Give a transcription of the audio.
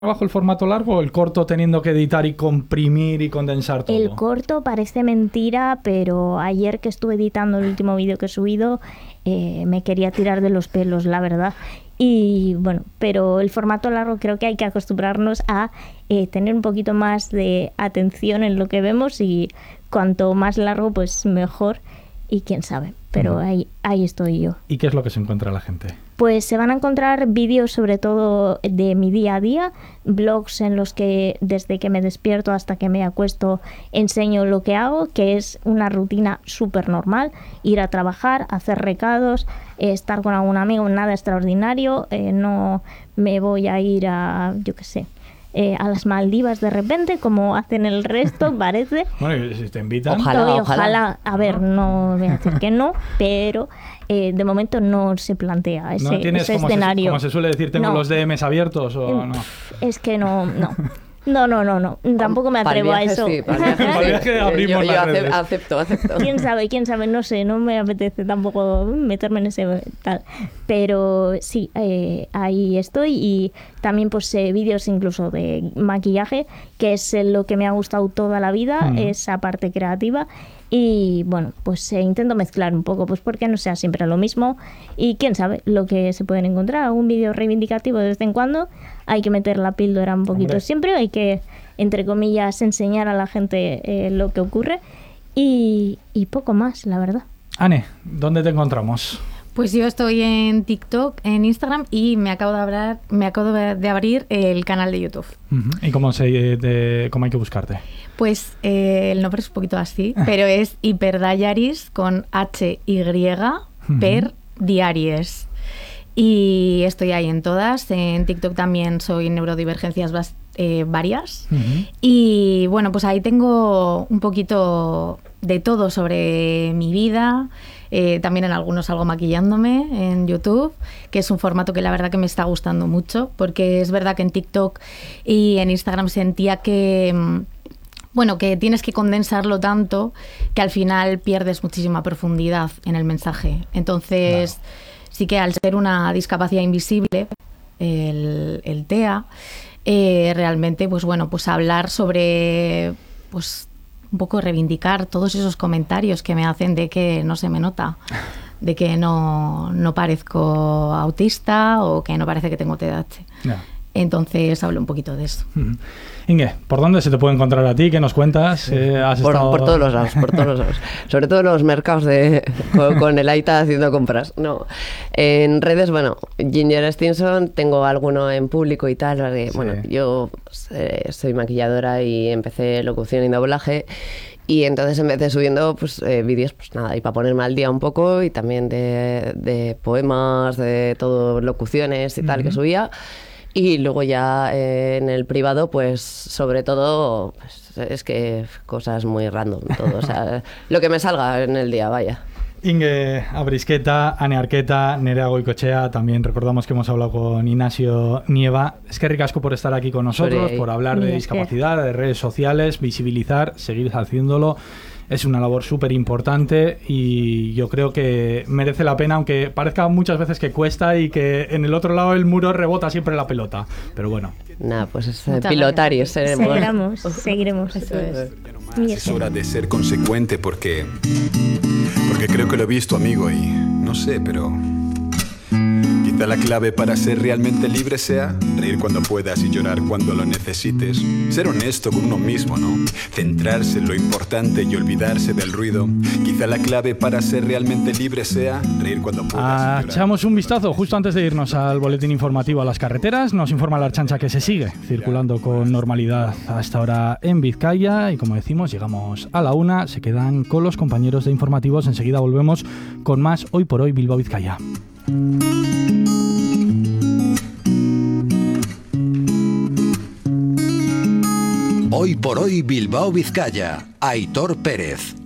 trabajo el formato largo o el corto teniendo que editar y comprimir y condensar todo? El corto parece mentira, pero ayer que estuve editando el último vídeo que he subido, me quería tirar de los pelos, la verdad. Y bueno, pero el formato largo creo que hay que acostumbrarnos a tener un poquito más de atención en lo que vemos, y cuanto más largo, pues mejor. Y quién sabe, pero ahí estoy yo. ¿Y qué es lo que se encuentra la gente? Pues se van a encontrar vídeos sobre todo de mi día a día, blogs en los que desde que me despierto hasta que me acuesto enseño lo que hago, que es una rutina súper normal: ir a trabajar, hacer recados, estar con algún amigo, nada extraordinario. No me voy a ir a, yo qué sé, a las Maldivas de repente, como hacen el resto, parece. Bueno, y si te invitan... Ojalá. A ver, no voy a decir que no, pero de momento no se plantea ese, ¿No tienes, ese escenario. como se suele decir, tengo los DMs abiertos o no? Es que no. No. Tampoco me atrevo a eso. Sí, para el viaje abrimos las redes. Acepto. ¿Quién sabe? No sé, no me apetece tampoco meterme en ese tal. Pero sí, ahí estoy. Y también pues vídeos incluso de maquillaje, que es lo que me ha gustado toda la vida, esa parte creativa. Y bueno, pues intento mezclar un poco, pues porque no sea siempre lo mismo. Y quién sabe lo que se pueden encontrar. Un vídeo reivindicativo de vez en cuando. Hay que meter la píldora un poquito siempre. Hay que, entre comillas, enseñar a la gente lo que ocurre. Y poco más, la verdad. Ane, ¿dónde te encontramos? Pues yo estoy en TikTok, en Instagram, y me acabo de abrir el canal de YouTube. ¿Y cómo hay que buscarte? Pues el nombre es un poquito así, pero es Hyperdiaries con HY per Diaries. Y estoy ahí en todas. En TikTok también soy neurodivergencias varias. Y bueno, pues ahí tengo un poquito de todo sobre mi vida. También en algunos salgo maquillándome en YouTube, que es un formato que la verdad que me está gustando mucho, porque es verdad que en TikTok y en Instagram sentía que que tienes que condensarlo tanto que al final pierdes muchísima profundidad en el mensaje. Entonces, sí que al ser una discapacidad invisible, el TEA, realmente, pues hablar sobre, pues un poco reivindicar todos esos comentarios que me hacen de que no se me nota, de que no parezco autista o que no parece que tengo TDAH. Entonces hablo un poquito de eso. Inge, ¿por dónde se te puede encontrar a ti? ¿Qué nos cuentas? Por todos los lados. Sobre todo en los mercados con el Aita haciendo compras. No, en redes, Ginger Stinson, tengo alguno en público y tal. Sí. Bueno, yo soy maquilladora y empecé locución y doblaje. Y entonces empecé subiendo vídeos, y para ponerme al día un poco, y también de poemas, de todo, locuciones y tal que subía. Y luego ya en el privado, pues sobre todo, es que cosas muy random, todo, o sea, lo que me salga en el día, vaya. Inge Abrisqueta, Ane Arqueta, Nerea Goicoechea, también recordamos que hemos hablado con Ignacio Nieva. Es que ricasco por estar aquí con nosotros, por hablar de discapacidad, de redes sociales, visibilizar, seguir haciéndolo. Es una labor súper importante y yo creo que merece la pena, aunque parezca muchas veces que cuesta y que en el otro lado del muro rebota siempre la pelota. Pero bueno. Nada, pues es pilotario. Seguiremos. Eso es. Es hora de ser consecuente porque creo que lo he visto, amigo, y no sé, pero... Quizá la clave para ser realmente libre sea reír cuando puedas y llorar cuando lo necesites. Ser honesto con uno mismo, ¿no? Centrarse en lo importante y olvidarse del ruido. Quizá la clave para ser realmente libre sea reír cuando puedas y llorar. Echamos un vistazo justo antes de irnos al boletín informativo a las carreteras. Nos informa la Archancha que se sigue circulando con normalidad a esta hora en Vizcaya. Y como decimos, llegamos a la 1. Se quedan con los compañeros de informativos. Enseguida volvemos con más Hoy por Hoy Bilbao Vizcaya. Hoy por Hoy Bilbao Vizcaya, Aitor Pérez.